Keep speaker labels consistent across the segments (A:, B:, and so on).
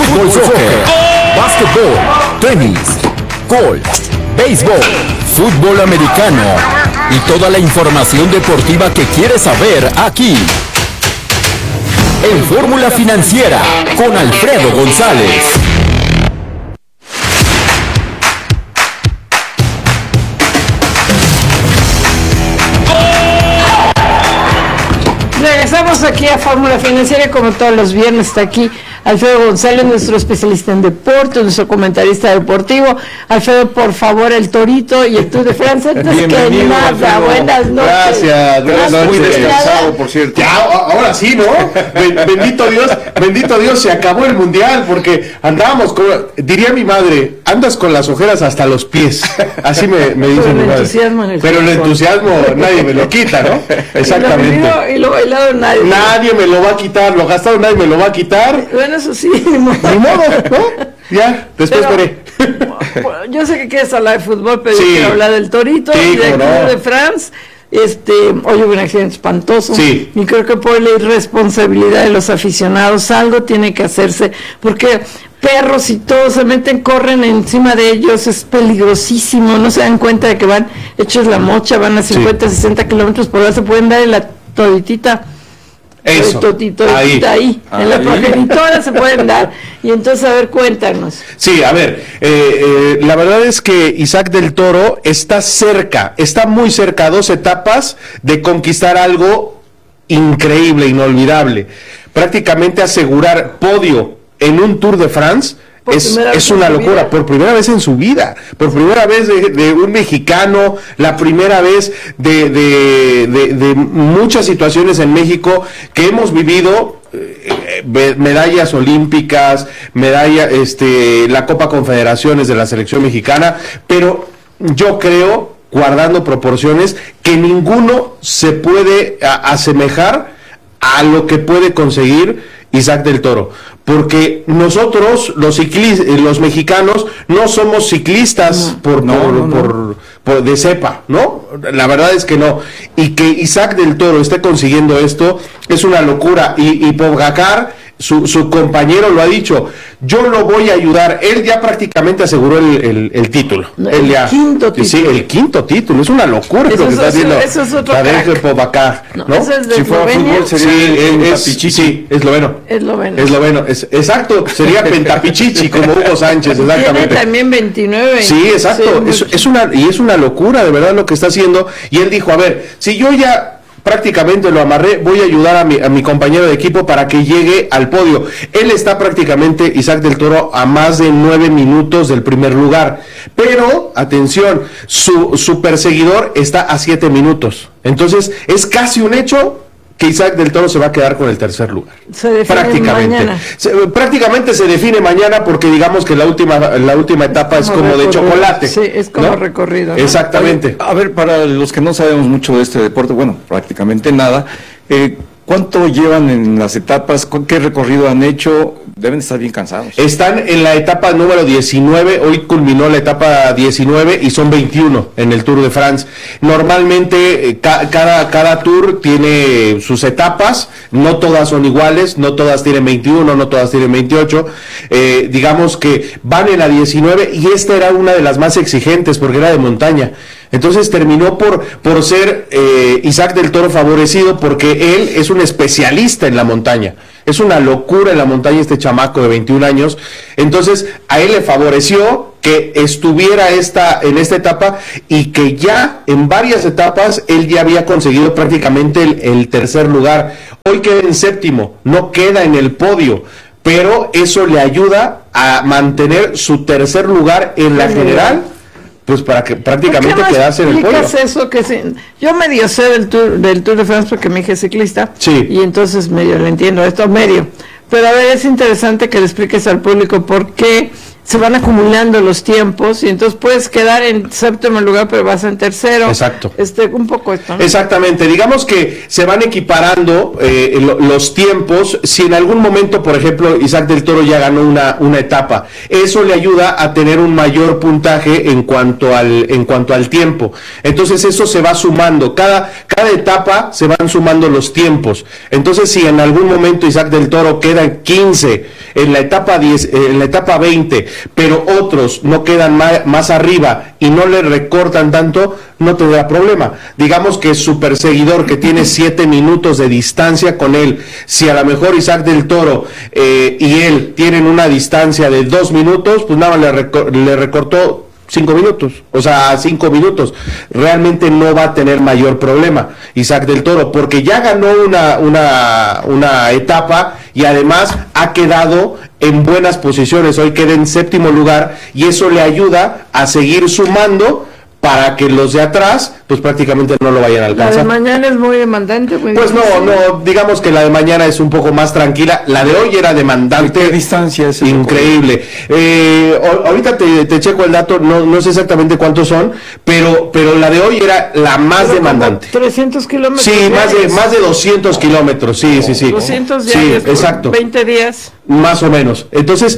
A: fútbol, soccer, básquetbol, tenis, golf, béisbol, fútbol americano y toda la información deportiva que quieres saber aquí. En Fórmula Financiera con Alfredo González.
B: Regresamos aquí a Fórmula Financiera, como todos los viernes está aquí Alfredo González, nuestro especialista en deporte, nuestro comentarista deportivo. Alfredo, por favor, el Torito y el Tour de Francia. Entonces, que nada, buenas noches.
C: Gracias, buenas noches. Muy descansado, por cierto. Ya, ahora sí, ¿no? Bendito Dios, se acabó el mundial, porque andábamos diría mi madre, andas con las ojeras hasta los pies. Así me dice mi madre. Pero el entusiasmo nadie me lo quita, ¿no? Exactamente.
B: Y lo bailado
C: nadie me lo va a quitar, lo gastado nadie me lo va a quitar.
B: Bueno, eso sí, ni modo,
C: ¿no? Ya, después veré.
B: Yo sé que quieres hablar de fútbol, pero sí, yo quiero hablar del Torito, y del Tour de France. Hoy hubo un accidente espantoso,
C: sí.
B: Y creo que por la irresponsabilidad de los aficionados algo tiene que hacerse, porque perros y todos se meten, corren encima de ellos, es peligrosísimo, no se dan cuenta de que van hechos la mocha, van a 50, 60 kilómetros por hora, se pueden dar en la toditita.
C: Eso,
B: ahí, en la progenitora se pueden dar. Y entonces, a ver, cuéntanos.
C: Sí, a ver, la verdad es que Isaac del Toro está muy cerca, a 2 etapas de conquistar algo increíble, inolvidable. Prácticamente asegurar podio en un Tour de France. Es una locura, por primera vez en su vida, por primera vez de un mexicano, la primera vez de muchas situaciones en México que hemos vivido, medallas olímpicas, la Copa Confederaciones de la selección mexicana, pero yo creo, guardando proporciones, que ninguno se puede asemejar a lo que puede conseguir Isaac del Toro, porque nosotros los mexicanos no somos ciclistas de cepa, ¿no? La verdad es que no, y que Isaac del Toro esté consiguiendo esto es una locura, y Pogacar, su compañero lo ha dicho, yo lo voy a ayudar. Él ya prácticamente aseguró el título.
B: Quinto título.
C: Sí, el quinto título. Es una locura lo que está haciendo.
B: Eso es otro
C: Tadej Pogacar, ¿no?
B: Eso es de
C: si fuera fútbol sería esloveno. Exacto, sería Pentapichichi como Hugo Sánchez, exactamente.
B: Tiene también 29.
C: Sí, exacto. Es una locura de verdad lo que está haciendo. Y él dijo, a ver, si yo ya prácticamente lo amarré, voy a ayudar a mi compañero de equipo para que llegue al podio. Él está prácticamente, Isaac del Toro, a más de 9 minutos del primer lugar, pero atención, su perseguidor está a 7 minutos, entonces es casi un hecho que Isaac del Toro se va a quedar con el tercer lugar.
B: Se define mañana.
C: Prácticamente se define mañana, porque digamos que la última etapa es como de chocolate.
B: Sí, es como recorrido, ¿no?
C: Exactamente.
D: A ver, para los que no sabemos mucho de este deporte, bueno, prácticamente nada, ¿cuánto llevan en las etapas? ¿Qué recorrido han hecho? Deben estar bien cansados.
C: Están en la etapa número 19, hoy culminó la etapa 19 y son 21 en el Tour de France. Normalmente cada tour tiene sus etapas, no todas son iguales, no todas tienen 21, no todas tienen 28. Digamos que van en la 19 y esta era una de las más exigentes porque era de montaña. Entonces terminó por ser Isaac del Toro favorecido, porque él es un especialista en la montaña. Es una locura en la montaña este chamaco de 21 años. Entonces a él le favoreció que estuviera en esta etapa, y que ya en varias etapas él ya había conseguido prácticamente el tercer lugar. Hoy queda en séptimo, no queda en el podio, pero eso le ayuda a mantener su tercer lugar en la general, pues para que prácticamente quedase en el podio.
B: Eso que yo medio sé del Tour de France porque mi hija es ciclista,
C: sí,
B: y entonces medio le entiendo esto, pero a ver, es interesante que le expliques al público por qué se van acumulando los tiempos y entonces puedes quedar en séptimo lugar pero vas en tercero.
C: Exacto.
B: Un poco esto, ¿no?
C: Exactamente, digamos que se van equiparando los tiempos. Si en algún momento, por ejemplo, Isaac del Toro ya ganó una etapa, eso le ayuda a tener un mayor puntaje en cuanto al tiempo. Entonces eso se va sumando, cada etapa se van sumando los tiempos. Entonces si en algún momento Isaac del Toro queda en 15, en la etapa 10, en la etapa 20, pero otros no quedan más arriba y no le recortan tanto, no tendrá problema. Digamos que su perseguidor, que tiene 7 minutos de distancia con él, si a lo mejor Isaac del Toro y él tienen una distancia de 2 minutos, pues nada más le recortó 5 minutos, o sea, 5 minutos. Realmente no va a tener mayor problema Isaac del Toro, porque ya ganó una etapa y además ha quedado en buenas posiciones. Hoy queda en séptimo lugar y eso le ayuda a seguir sumando para que los de atrás pues prácticamente no lo vayan a alcanzar.
B: La de mañana es muy demandante.
C: Pues no, digamos que la de mañana es un poco más tranquila. La de hoy era demandante.
D: ¿Qué distancia es?
C: Increíble. Ahorita te checo el dato, no sé exactamente cuántos son, pero la de hoy era la más demandante.
B: 300 kilómetros.
C: Sí, más de 200 kilómetros, sí.
B: 200 diarios,
C: sí, exacto.
B: 20 días.
C: Más o menos. Entonces,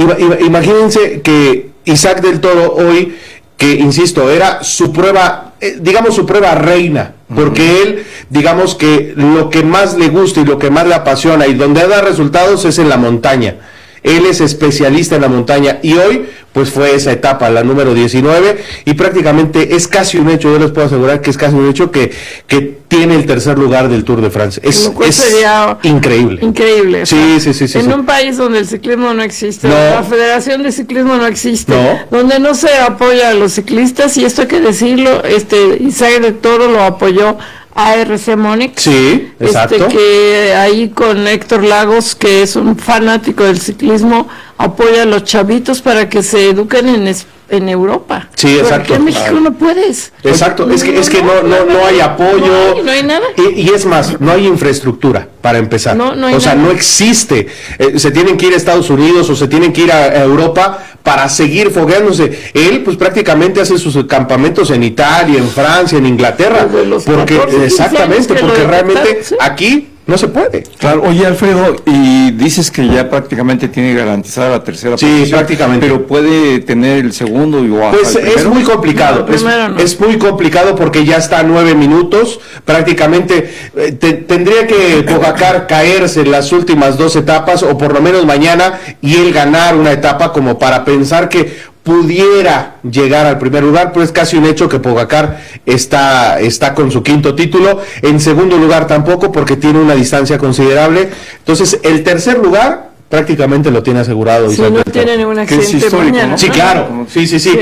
C: imagínense que Isaac del Toro hoy, que insisto, era su prueba, digamos su prueba reina, porque él, digamos que lo que más le gusta y lo que más le apasiona y donde da resultados es en la montaña. Él es especialista en la montaña y hoy pues fue esa etapa, la número 19, y prácticamente es casi un hecho, yo les puedo asegurar que es casi un hecho que tiene el tercer lugar del Tour de Francia. Es increíble.
B: Increíble.
C: Sí.
B: En un país donde el ciclismo no existe,
C: No.
B: donde la Federación de Ciclismo no existe,
C: No.
B: donde no se apoya a los ciclistas, y esto hay que decirlo, Isaac del Toro lo apoyó ARC Múnich.
C: Sí, exacto.
B: Que ahí con Héctor Lagos, que es un fanático del ciclismo, apoya a los chavitos para que se eduquen en Europa.
C: Sí, exacto.
B: Porque en México no puedes.
C: Exacto, es que no hay apoyo.
B: No hay nada.
C: Y es más, no hay infraestructura para empezar.
B: No hay
C: o sea,
B: nada.
C: no existe. Se tienen que ir a Estados Unidos o se tienen que ir a Europa para seguir fogueándose. Él pues prácticamente hace sus campamentos en Italia, en Francia, en Inglaterra.
B: Desde los
C: Porque
B: 14, 15
C: exactamente,
B: años que
C: porque
B: lo
C: realmente
B: detectaron, sí.
C: aquí no se puede.
D: Claro, oye Alfredo, y dices que ya prácticamente tiene garantizada la tercera
C: Sí,
D: posición,
C: prácticamente.
D: pero puede tener el segundo y o hasta
C: Pues
D: el primero.
C: es muy complicado,
B: No, primero no.
C: es muy complicado porque ya está a 9 minutos, prácticamente tendría que Pogacar caerse en las últimas 2 etapas o por lo menos mañana y él ganar una etapa como para pensar que pudiera llegar al primer lugar, pero es casi un hecho que Pogacar está con su 5º título. En segundo lugar tampoco, porque tiene una distancia considerable. Entonces el tercer lugar prácticamente lo tiene asegurado.
B: Si
C: Isaac
B: no
C: del Toro.
B: tiene ningún
D: Que es
B: accidente
D: histórico,
B: mañana.
D: ¿no?
C: Sí, claro, sí.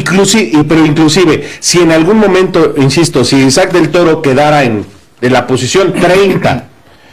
C: Pero inclusive, si en algún momento, insisto, si Isaac del Toro quedara en la posición 30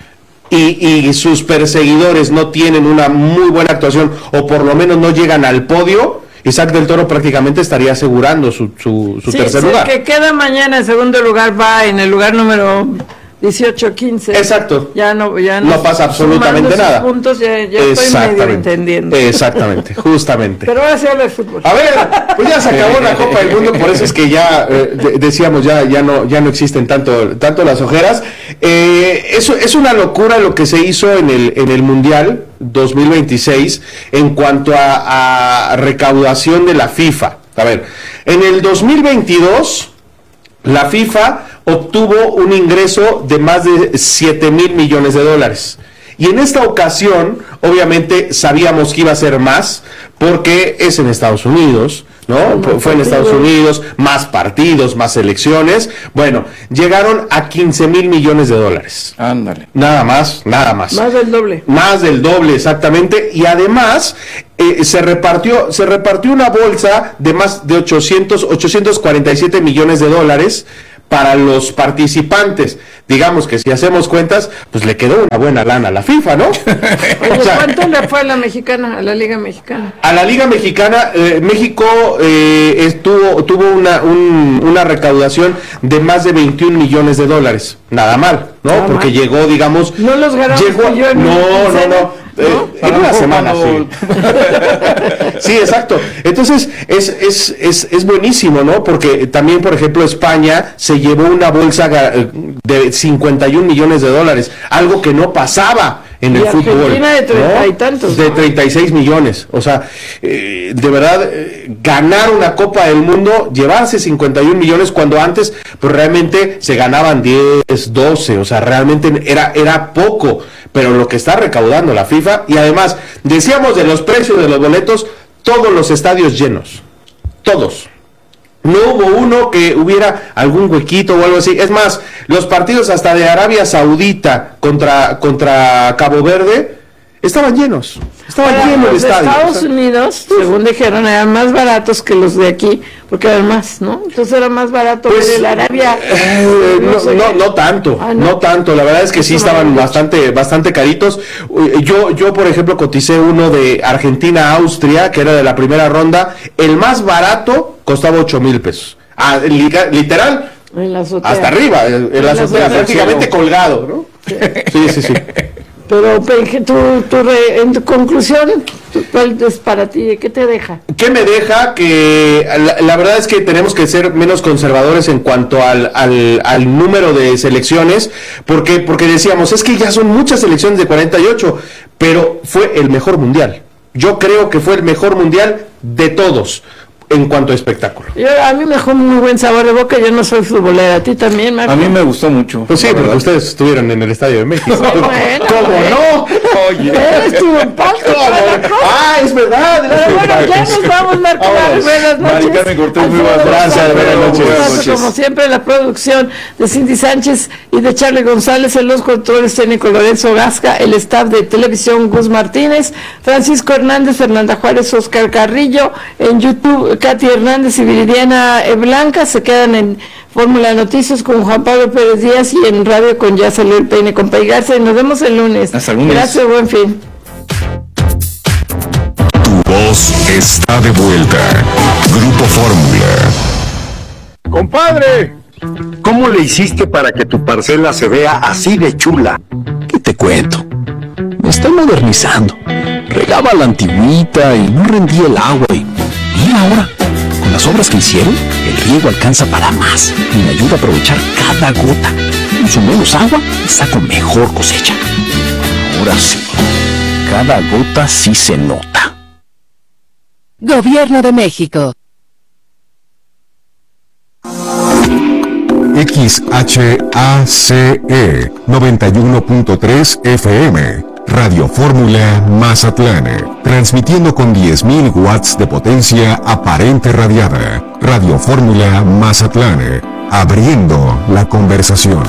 C: y sus perseguidores no tienen una muy buena actuación o por lo menos no llegan al podio, Isaac del Toro prácticamente estaría asegurando su tercer lugar.
B: El que queda mañana en segundo lugar va en el lugar número 18, 15.
C: Exacto.
B: Ya no
C: pasa absolutamente
B: sumando sus
C: nada.
B: puntos, ya estoy medio entendiendo.
C: Exactamente, justamente.
B: Pero ahora se habla de fútbol.
C: A ver, pues ya se acabó la Copa del Mundo, por eso es que ya decíamos ya no existen tanto las ojeras. Eso es una locura lo que se hizo en el Mundial 2026 en cuanto a recaudación de la FIFA. A ver, en el 2022 la FIFA obtuvo un ingreso de más de 7,000 millones de dólares. Y en esta ocasión, obviamente, sabíamos que iba a ser más, porque es en Estados Unidos, ¿no? Fue en Estados Unidos, más partidos, más elecciones. Bueno, llegaron a 15,000 millones de dólares.
D: Ándale.
C: Nada más.
B: Más del doble.
C: Más del doble, exactamente. Y además, se repartió una bolsa de más de 847 millones de dólares para los participantes. Digamos que si hacemos cuentas, pues le quedó una buena lana a la FIFA, ¿no?
B: Oye,
C: O sea,
B: ¿cuánto le fue a la mexicana, a la Liga Mexicana?
C: a la Liga Mexicana, México tuvo una recaudación de más de 21 millones de dólares. Nada mal, ¿no?
B: Nada
C: Porque
B: mal.
C: llegó, digamos...
B: No los ganamos
C: llegó,
B: tú y yo en
C: no,
B: quincena.
C: En una semana, sí. Sí, exacto. Entonces, es buenísimo, ¿no? Porque también, por ejemplo, España se llevó una bolsa de 51 millones de dólares, algo que no pasaba en el fútbol.
B: Argentina de 30 y tantos, ¿no?
C: De 36 millones. O sea, de verdad, ganar una Copa del Mundo, llevarse 51 millones cuando antes, pues realmente se ganaban 10, 12. O sea, realmente era poco. Pero lo que está recaudando la FIFA, y además, decíamos de los precios de los boletos, todos los estadios llenos. Todos. No hubo uno que hubiera algún huequito o algo así. Es más, los partidos hasta de Arabia Saudita contra Cabo Verde estaban llenos. Estaba lleno el estadio.
B: Estados Unidos, según dijeron, eran más baratos que los de aquí, porque eran más, ¿no? Entonces era más barato ver el Arabia.
C: No tanto, no tanto. La verdad es que sí estaban bastante caritos. Yo, por ejemplo, coticé uno de Argentina-Austria, que era de la primera ronda. El más barato costaba 8,000 pesos. Literal,
B: en la azotea.
C: hasta arriba, en la azotea, prácticamente colgado, ¿no? Sí.
B: Pero en tu conclusión, ¿cuál es para ti? ¿Qué te deja?
C: ¿Qué me deja? Que la verdad es que tenemos que ser menos conservadores en cuanto al número de selecciones, porque decíamos, es que ya son muchas selecciones de 48, pero fue el mejor mundial. Yo creo que fue el mejor mundial de todos. En cuanto a espectáculo.
B: A mí me dejó un muy buen sabor de boca. Yo no soy futbolera. ¿A ti también, Marco?
D: A mí me gustó mucho.
C: Pues sí, porque ustedes estuvieron en el Estadio de México.
B: Bueno,
C: ¿Cómo no?
D: Oye.
B: Estuvo en palco.
C: Es verdad.
B: Pero bueno, ya nos vamos, Marco. Buenas noches.
D: Mari Carmen Cortés, muy buenas
C: gracias. Buenas noches.
B: Como siempre, la producción de Cindy Sánchez y de Charlie González, en los controles técnicos Lorenzo Gasca, el staff de televisión Gus Martínez, Francisco Hernández, Fernanda Juárez, Oscar Carrillo, en YouTube Katy Hernández y Viridiana Blanca. Se quedan en Fórmula Noticias con Juan Pablo Pérez Díaz y en radio con Ya Salió el Peine con Pei Garza, y nos vemos el lunes.
D: Hasta el lunes.
B: Gracias, buen fin.
A: Tu voz está de vuelta. Grupo Fórmula.
E: ¡Compadre! ¿Cómo le hiciste para que tu parcela se vea así de chula?
A: ¿Qué te cuento? Me estoy modernizando. Regaba la antigüita y no rendía el agua y ahora, con las obras que hicieron, el riego alcanza para más y me ayuda a aprovechar cada gota. Uso menos agua y saco mejor cosecha. Ahora sí, cada gota sí se nota.
F: Gobierno de México.
G: XHACE 91.3 FM, Radio Fórmula Mazatlán, transmitiendo con 10.000 watts de potencia aparente radiada. Radio Fórmula Mazatlán, abriendo la conversación.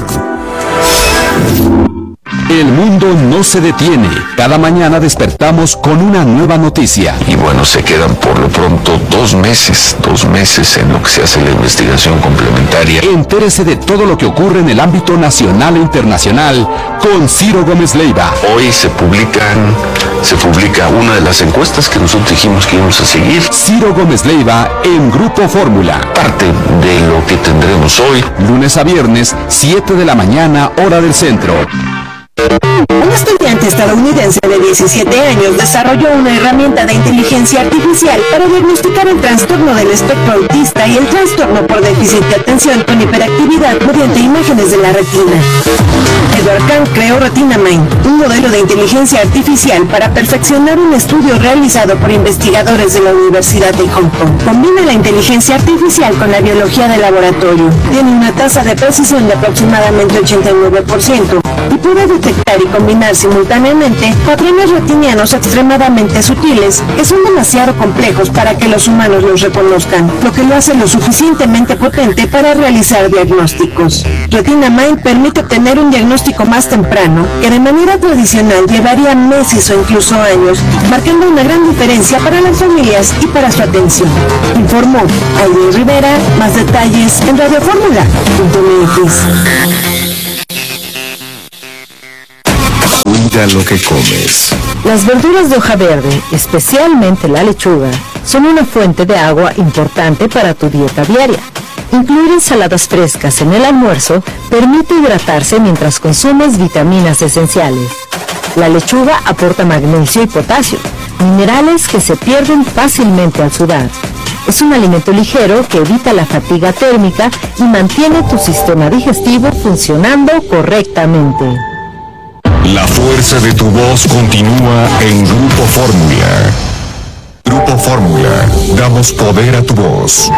A: El mundo no se detiene. Cada mañana despertamos con una nueva noticia.
H: Y bueno, se quedan por lo pronto 2 meses en lo que se hace la investigación complementaria.
A: Entérese de todo lo que ocurre en el ámbito nacional e internacional con Ciro Gómez Leiva.
H: Hoy se publica una de las encuestas que nosotros dijimos que íbamos a seguir.
A: Ciro Gómez Leiva en Grupo Fórmula.
H: Parte de lo que tendremos hoy.
A: Lunes a viernes, 7 de la mañana, hora del centro.
I: Un estudiante estadounidense de 17 años desarrolló una herramienta de inteligencia artificial para diagnosticar el trastorno del espectro autista y el trastorno por déficit de atención con hiperactividad mediante imágenes de la retina. Edward Kang creó RetinaMind, un modelo de inteligencia artificial para perfeccionar un estudio realizado por investigadores de la Universidad de Hong Kong. Combina la inteligencia artificial con la biología de laboratorio. Tiene una tasa de precisión de aproximadamente 89% y puede detectar y combinar simultáneamente patrones retinianos extremadamente sutiles que son demasiado complejos para que los humanos los reconozcan, lo que lo hace lo suficientemente potente para realizar diagnósticos. RetinaMind permite obtener un diagnóstico más temprano que de manera tradicional llevaría meses o incluso años, marcando una gran diferencia para las familias y para su atención. Informó Aiden Rivera. Más detalles en radioformula.mx.
A: Cuida lo que comes.
F: Las verduras de hoja verde, especialmente la lechuga, son una fuente de agua importante para tu dieta diaria. Incluir ensaladas frescas en el almuerzo permite hidratarse mientras consumes vitaminas esenciales. La lechuga aporta magnesio y potasio, minerales que se pierden fácilmente al sudar. Es un alimento ligero que evita la fatiga térmica y mantiene tu sistema digestivo funcionando correctamente.
G: La fuerza de tu voz continúa en Grupo Fórmula. Grupo Fórmula, damos poder a tu voz.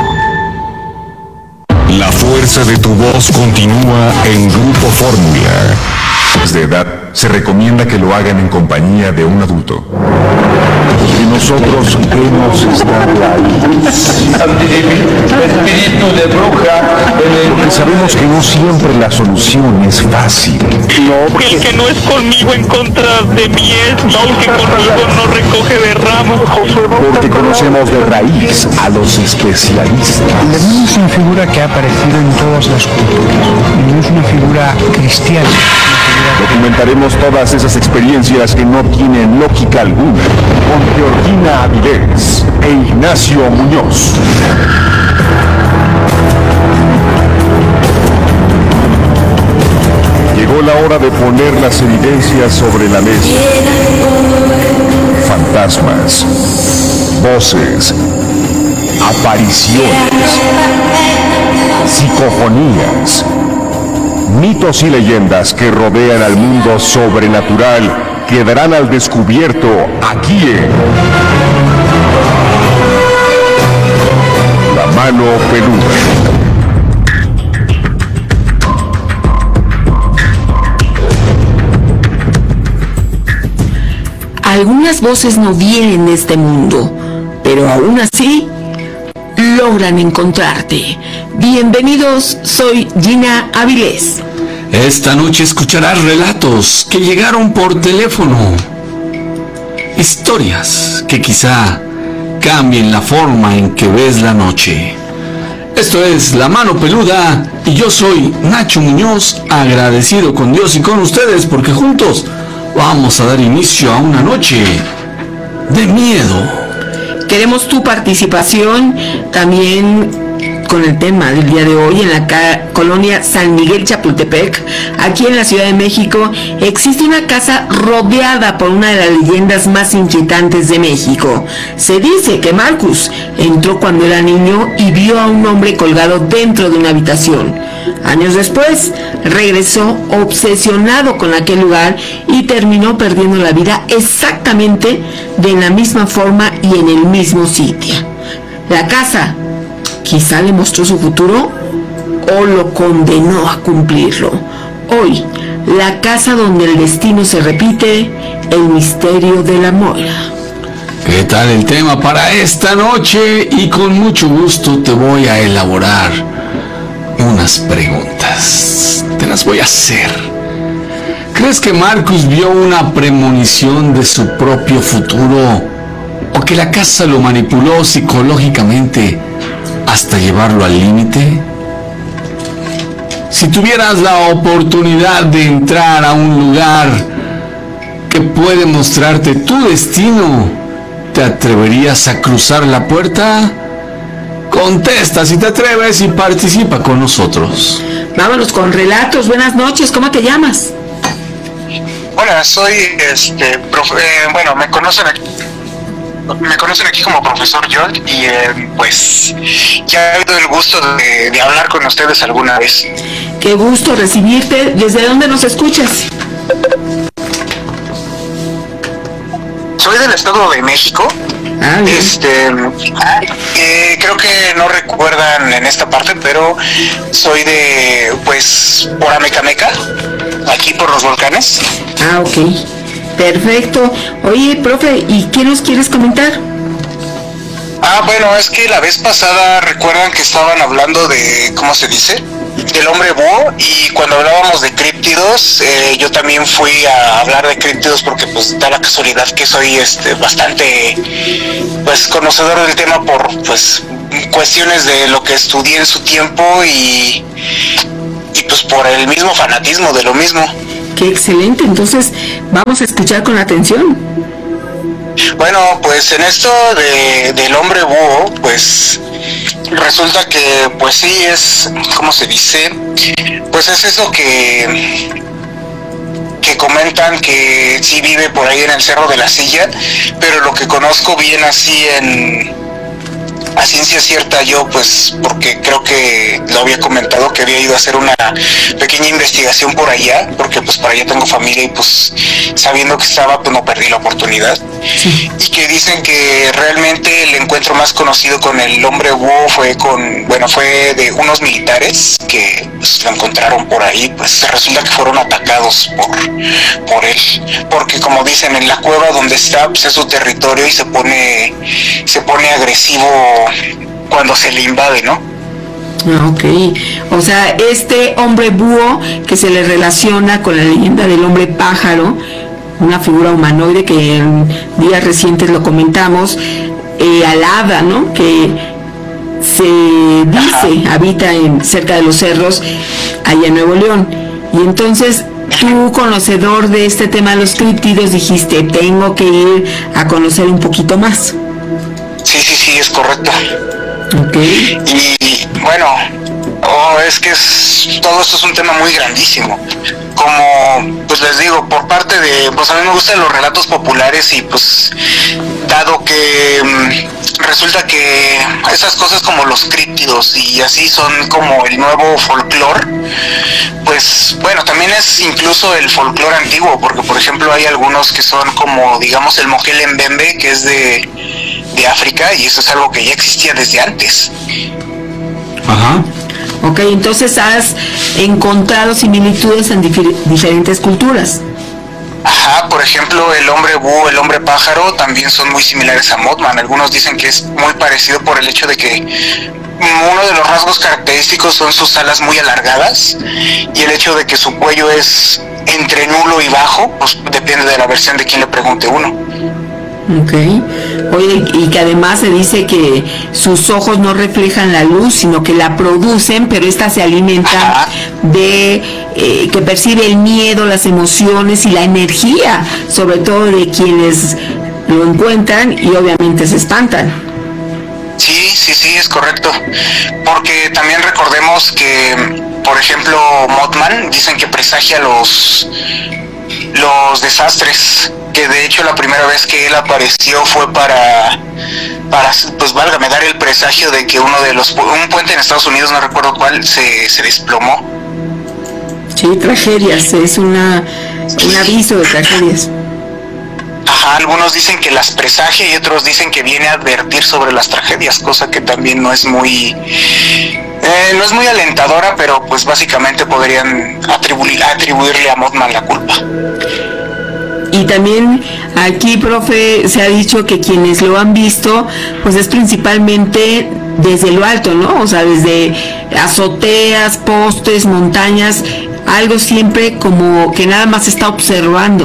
G: La fuerza de tu voz continúa en Grupo Fórmula. De edad, se recomienda que lo hagan en compañía de un adulto.
E: Y nosotros hemos estado ahí. Espíritu de bruja. Porque sabemos que no siempre la solución es fácil.
J: El que no es conmigo en contra de mí es, el que conmigo no recoge de ramos.
E: Porque conocemos de raíz a los especialistas.
K: La Virgen es una figura que ha aparecido en todas las culturas. Y no es una figura cristiana.
E: Documentaremos todas esas experiencias que no tienen lógica alguna con Georgina Avilés e Ignacio Muñoz. Llegó la hora de poner las evidencias sobre la mesa. Fantasmas, voces, apariciones, psicofonías, mitos y leyendas que rodean al mundo sobrenatural quedarán al descubierto aquí en La Mano Peluda.
L: Algunas voces no vienen de este mundo, pero aún así logran encontrarte. Bienvenidos, soy Gina Avilés.
A: Esta noche escucharás relatos que llegaron por teléfono. Historias que quizá cambien la forma en que ves la noche. Esto es La Mano Peluda y yo soy Nacho Muñoz, agradecido con Dios y con ustedes porque juntos vamos a dar inicio a una noche de miedo.
L: Queremos tu participación también con el tema del día de hoy. En la colonia San Miguel Chapultepec, aquí en la Ciudad de México, existe una casa rodeada por una de las leyendas más inquietantes de México. Se dice que Marcus entró cuando era niño y vio a un hombre colgado dentro de una habitación. Años después, regresó obsesionado con aquel lugar y terminó perdiendo la vida exactamente de la misma forma y en el mismo sitio. La casa quizá le mostró su futuro o lo condenó a cumplirlo. Hoy, la casa donde el destino se repite, el misterio de la Moira.
A: ¿Qué tal el tema para esta noche? Y con mucho gusto te voy a elaborar unas preguntas. Te las voy a hacer. ¿Crees que Marcus vio una premonición de su propio futuro? ¿O que la casa lo manipuló psicológicamente hasta llevarlo al límite? Si tuvieras la oportunidad de entrar a un lugar que puede mostrarte tu destino, ¿te atreverías a cruzar la puerta? Contesta si te atreves y participa con nosotros.
L: Vámonos con relatos. Buenas noches, ¿cómo te llamas?
M: Hola, soy bueno, me conocen aquí como profesor York y pues ya he tenido el gusto de hablar con ustedes alguna vez.
L: Qué gusto recibirte. ¿Desde dónde nos escuchas?
M: Soy del Estado de México. Creo que no recuerdan en esta parte, pero soy de, pues, por Amecameca, aquí por los volcanes.
L: Ah, ok. Perfecto. Oye, profe, ¿y qué nos quieres comentar?
M: Bueno, es que la vez pasada recuerdan que estaban hablando de, ¿cómo se dice?, del hombre búho, y cuando hablábamos de críptidos, yo también fui a hablar de críptidos porque pues da la casualidad que soy bastante pues conocedor del tema por pues cuestiones de lo que estudié en su tiempo y pues por el mismo fanatismo de lo mismo.
L: Qué excelente, entonces vamos a escuchar con atención.
M: Bueno, pues en esto del hombre búho, pues resulta que pues sí es, ¿cómo se dice? Pues es eso que que comentan que sí vive por ahí en el Cerro de la Silla, pero lo que conozco bien así a ciencia cierta yo, pues porque creo que lo había comentado que había ido a hacer una pequeña investigación por allá, porque pues para allá tengo familia y pues sabiendo que estaba pues no perdí la oportunidad. Sí. Y que dicen que realmente el encuentro más conocido con el hombre búho fue de unos militares que pues, lo encontraron por ahí, pues resulta que fueron atacados por él, porque como dicen en la cueva donde está pues es su territorio y se pone agresivo cuando se le invade, ¿no?
L: Ok, o sea, este hombre búho que se le relaciona con la leyenda del hombre pájaro, una figura humanoide que en días recientes lo comentamos, al hada, ¿no? Que se dice habita cerca de los cerros allá en Nuevo León. Y entonces tú, conocedor de este tema de los críptidos, dijiste, tengo que ir a conocer un poquito más.
M: Sí, es correcto.
L: Okay.
M: Y bueno, es que todo esto es un tema muy grandísimo. Como pues les digo, por parte de, pues a mí me gustan los relatos populares y pues dado que resulta que esas cosas como los críptidos y así son como el nuevo folclore, pues bueno, también es incluso el folclore antiguo, porque por ejemplo hay algunos que son como digamos el Moquel Mbembe, que es de África, y eso es algo que ya existía desde antes.
L: Ajá. Ok, entonces has encontrado similitudes en diferentes culturas.
M: Ajá, por ejemplo, el hombre búho, el hombre pájaro también son muy similares a Mothman. Algunos dicen que es muy parecido por el hecho de que uno de los rasgos característicos son sus alas muy alargadas y el hecho de que su cuello es entre nulo y bajo, pues depende de la versión de quien le pregunte uno.
L: Ok. Oye, y que además se dice que sus ojos no reflejan la luz, sino que la producen, pero esta se alimenta de que percibe el miedo, las emociones y la energía, sobre todo de quienes lo encuentran y obviamente se espantan.
M: Sí, es correcto. Porque también recordemos que, por ejemplo, Mothman dicen que presagia los desastres, que de hecho la primera vez que él apareció fue para pues válgame, dar el presagio de que un puente en Estados Unidos, no recuerdo cuál, se desplomó.
L: Sí, tragedias, es un aviso de tragedias.
M: Ajá, algunos dicen que las presagia y otros dicen que viene a advertir sobre las tragedias, cosa que también no es muy alentadora, pero pues básicamente podrían atribuirle a Mothman la culpa.
L: Y también aquí, profe, se ha dicho que quienes lo han visto, pues es principalmente desde lo alto, ¿no? O sea, desde azoteas, postes, montañas, algo siempre como que nada más está observando.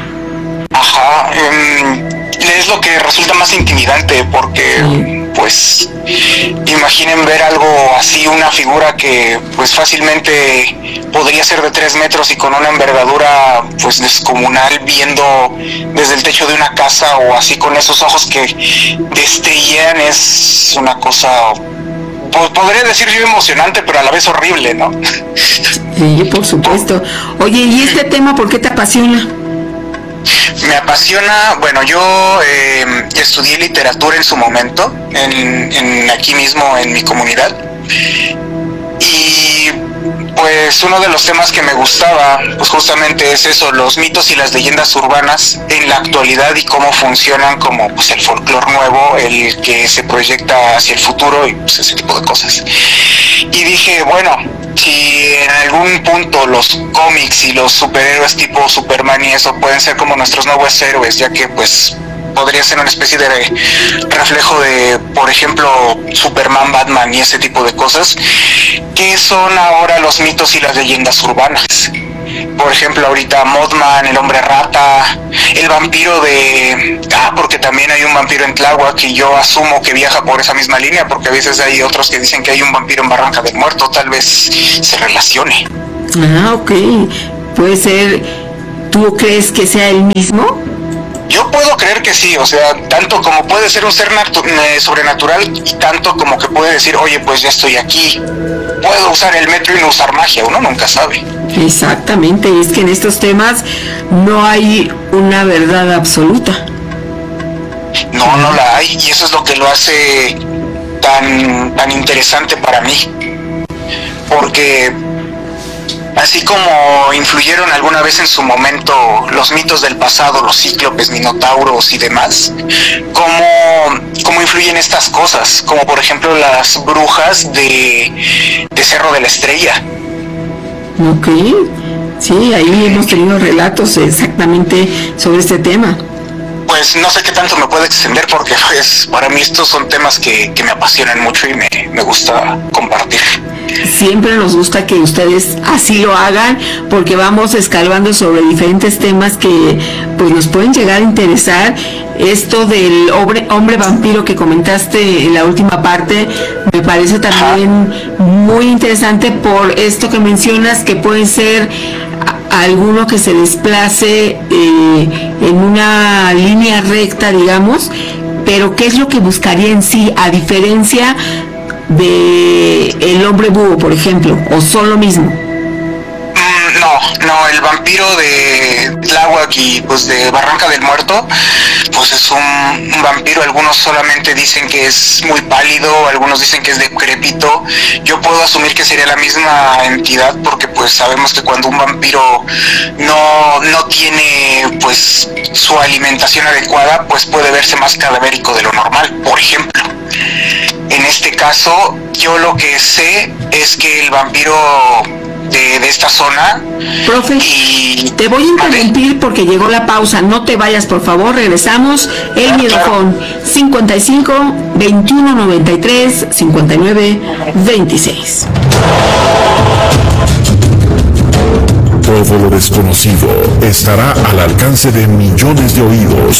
M: Ajá, es lo que resulta más intimidante porque, pues, imaginen ver algo así, una figura que pues fácilmente podría ser de 3 metros y con una envergadura pues descomunal, viendo desde el techo de una casa o así con esos ojos que destellan, es una cosa, pues, podría decir yo emocionante, pero a la vez horrible, ¿no?
L: Sí, por supuesto. Oye, ¿y este tema por qué te apasiona?
M: Me apasiona, bueno, yo estudié literatura en su momento, aquí mismo en mi comunidad, y pues uno de los temas que me gustaba, pues justamente es eso, los mitos y las leyendas urbanas en la actualidad y cómo funcionan como pues el folclore nuevo, el que se proyecta hacia el futuro y pues ese tipo de cosas. Y dije, bueno, si en algún punto los cómics y los superhéroes tipo Superman y eso pueden ser como nuestros nuevos héroes, ya que pues podría ser una especie de reflejo de, por ejemplo, Superman, Batman y ese tipo de cosas, ¿qué son ahora los mitos y las leyendas urbanas? Por ejemplo, ahorita Mothman, el hombre rata, el vampiro porque también hay un vampiro en Tláhuac y yo asumo que viaja por esa misma línea, porque a veces hay otros que dicen que hay un vampiro en Barranca del Muerto, tal vez se relacione.
L: Ah, ok. Puede ser, ¿tú crees que sea el mismo?
M: Yo puedo creer que sí, o sea, tanto como puede ser un ser sobrenatural y tanto como que puede decir, oye, pues ya estoy aquí. puedo usar el metro y no usar magia, uno nunca sabe.
L: Exactamente, y es que en estos temas no hay una verdad absoluta.
M: No, no la hay, y eso es lo que lo hace tan interesante para mí. Porque así como influyeron alguna vez en su momento los mitos del pasado, los cíclopes, minotauros y demás, ¿cómo influyen estas cosas? Como por ejemplo las brujas de Cerro de la Estrella.
L: Ok, sí, ahí hemos tenido relatos exactamente sobre este tema.
M: Pues no sé qué tanto me puedo extender porque pues para mí estos son temas que me apasionan mucho y me gusta compartir.
L: Siempre nos gusta que ustedes así lo hagan porque vamos escarbando sobre diferentes temas que pues nos pueden llegar a interesar. Esto del hombre vampiro que comentaste en la última parte me parece también muy interesante por esto que mencionas, que puede ser alguno que se desplace en una línea recta, digamos, pero ¿qué es lo que buscaría en sí, a diferencia de el hombre búho, por ejemplo, o son lo mismo?
M: No, el vampiro de Tláhuac y pues de Barranca del Muerto, pues es un vampiro. Algunos solamente dicen que es muy pálido, algunos dicen que es decrépito. Yo puedo asumir que sería la misma entidad porque pues sabemos que cuando un vampiro no tiene pues su alimentación adecuada, pues puede verse más cadavérico de lo normal, por ejemplo. En este caso, yo lo que sé es que el vampiro de esta zona.
L: Profe, te voy a interrumpir porque llegó la pausa. No te vayas, por favor. Regresamos. El Miedofón 55 21 93 59 26.
G: Todo lo desconocido estará al alcance de millones de oídos